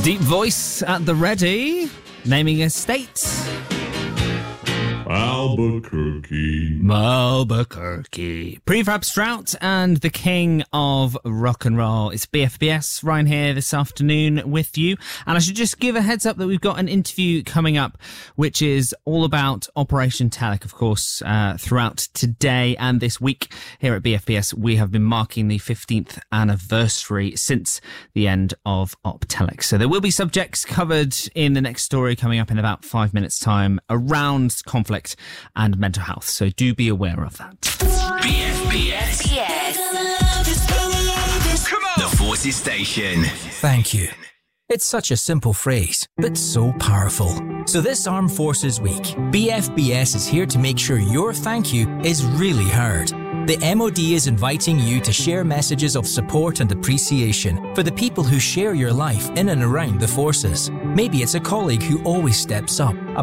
Deep voice at the ready, naming a state. Albuquerque. Prefab Strout and the king of rock and roll. It's BFBS, Ryan here this afternoon with you. And I should just give a heads up that we've got an interview coming up, which is all about Operation Telic, of course, throughout today and this week here at BFBS. We have been marking the 15th anniversary since the end of Op Telic. So there will be subjects covered in the next story coming up in about 5 minutes' time around conflict and mental health. So do be aware of that. BFBS. Come on. The Forces Station. Thank you. It's such a simple phrase, but so powerful. So this Armed Forces Week, BFBS is here to make sure your thank you is really heard. The MOD is inviting you to share messages of support and appreciation for the people who share your life in and around the forces. Maybe it's a colleague who always steps up, a